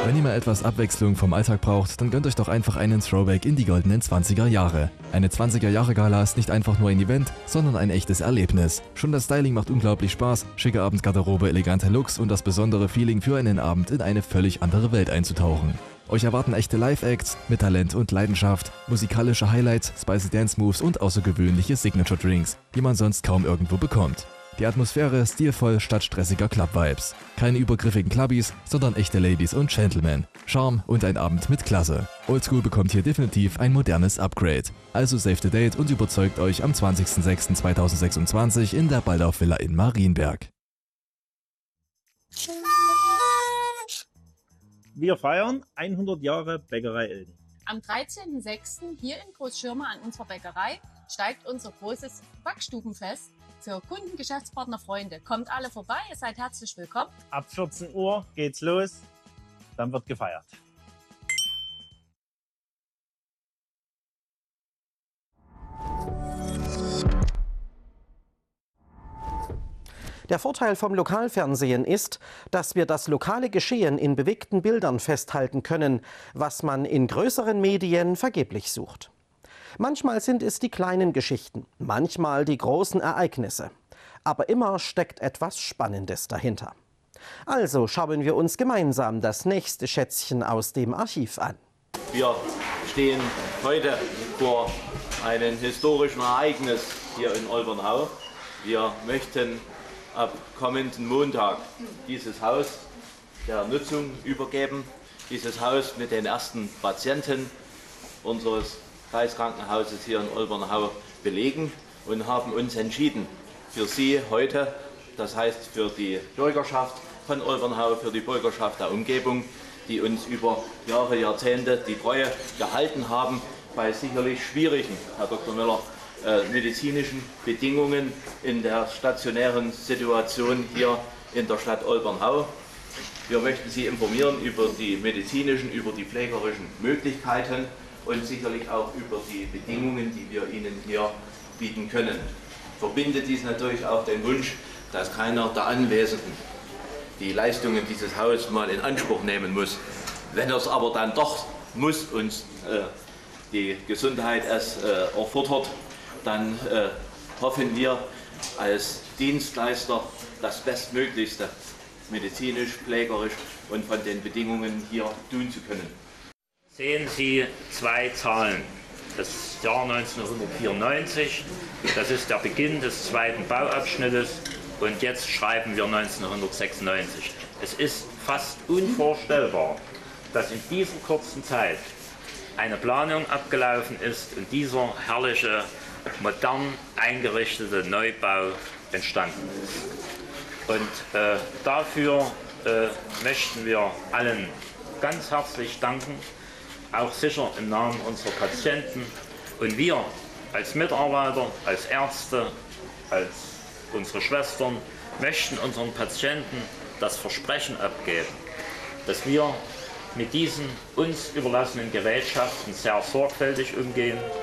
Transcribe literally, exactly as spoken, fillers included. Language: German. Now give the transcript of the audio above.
Wenn ihr mal etwas Abwechslung vom Alltag braucht, dann gönnt euch doch einfach einen Throwback in die goldenen zwanziger Jahre. Eine zwanziger-Jahre-Gala ist nicht einfach nur ein Event, sondern ein echtes Erlebnis. Schon das Styling macht unglaublich Spaß, schicke Abendgarderobe, elegante Looks und das besondere Feeling für einen Abend in eine völlig andere Welt einzutauchen. Euch erwarten echte Live-Acts mit Talent und Leidenschaft, musikalische Highlights, spicy Dance-Moves und außergewöhnliche Signature-Drinks, die man sonst kaum irgendwo bekommt. Die Atmosphäre stilvoll statt stressiger Club-Vibes. Keine übergriffigen Clubbies, sondern echte Ladies und Gentlemen. Charme und ein Abend mit Klasse. Oldschool bekommt hier definitiv ein modernes Upgrade. Also save the date und überzeugt euch am zwanzigster sechster zweitausendsechsundzwanzig in der Baldauf Villa in Marienberg. Wir feiern hundert Jahre Bäckerei Elden. Am dreizehnten sechsten hier in Großschirma an unserer Bäckerei steigt unser großes Backstubenfest für Kunden, Geschäftspartner, Freunde. Kommt alle vorbei, ihr seid herzlich willkommen. Ab vierzehn Uhr geht's los, dann wird gefeiert. Der Vorteil vom Lokalfernsehen ist, dass wir das lokale Geschehen in bewegten Bildern festhalten können, was man in größeren Medien vergeblich sucht. Manchmal sind es die kleinen Geschichten, manchmal die großen Ereignisse. Aber immer steckt etwas Spannendes dahinter. Also schauen wir uns gemeinsam das nächste Schätzchen aus dem Archiv an. Wir stehen heute vor einem historischen Ereignis hier in Olbernhau. Wir möchten ab kommenden Montag dieses Haus der Nutzung übergeben. Dieses Haus mit den ersten Patienten unseres Kreiskrankenhauses hier in Olbernhau belegen und haben uns entschieden, für Sie heute, das heißt für die Bürgerschaft von Olbernhau, für die Bürgerschaft der Umgebung, die uns über Jahre, Jahrzehnte die Treue gehalten haben, bei sicherlich schwierigen, Herr Doktor Müller, äh, medizinischen Bedingungen in der stationären Situation hier in der Stadt Olbernhau. Wir möchten Sie informieren über die medizinischen, über die pflegerischen Möglichkeiten und sicherlich auch über die Bedingungen, die wir Ihnen hier bieten können. Verbindet dies natürlich auch den Wunsch, dass keiner der Anwesenden die Leistungen dieses Hauses mal in Anspruch nehmen muss. Wenn er es aber dann doch muss und äh, die Gesundheit es äh, erfordert, dann äh, hoffen wir als Dienstleister das Bestmöglichste medizinisch, pflegerisch und von den Bedingungen hier tun zu können. Sehen Sie zwei Zahlen. Das Jahr neunzehnhundertvierundneunzig, das ist der Beginn des zweiten Bauabschnittes und jetzt schreiben wir neunzehnhundertsechsundneunzig. Es ist fast unvorstellbar, dass in dieser kurzen Zeit eine Planung abgelaufen ist und dieser herrliche, modern eingerichtete Neubau entstanden ist. Und äh, dafür äh, möchten wir allen ganz herzlich danken, auch sicher im Namen unserer Patienten. Und wir als Mitarbeiter, als Ärzte, als unsere Schwestern möchten unseren Patienten das Versprechen abgeben, dass wir mit diesen uns überlassenen Gerätschaften sehr sorgfältig umgehen